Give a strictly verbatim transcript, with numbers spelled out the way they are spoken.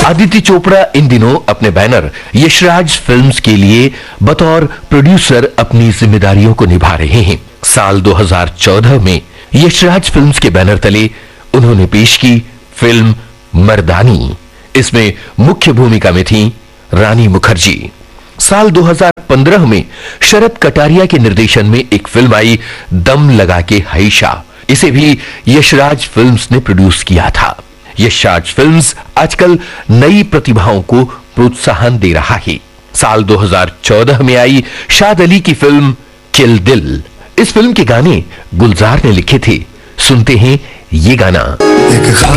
आदित्य चोपड़ा इन दिनों अपने banner Yashraj films के लिए बतौर प्रोड्यूसर अपनी जिम्मेदारियों को निभा रहे हैं। साल दो हज़ार चौदह में यशराज फिल्म्स के बैनर तले उन्होंने पेश की फिल्म मर्दानी। इसमें मुख्य भूमिका में थी रानी मुखर्जी। साल दो हज़ार पंद्रह में शरद कटारिया के निर्देशन में एक फिल्म आई दम लगा के हईशा। इसे भी यशराज फिल्म्स ने प्रोड्यूस किया था। यशराज फिल्म्स आजकल नई प्रतिभाओं को प्रोत्साहन दे रहा है। साल दो हज़ार चौदह में आई शाद अली की फिल्म किल दिल। इस फिल्म के गाने गुलजार ने लिखे थे। सुनते हैं ये गाना। एक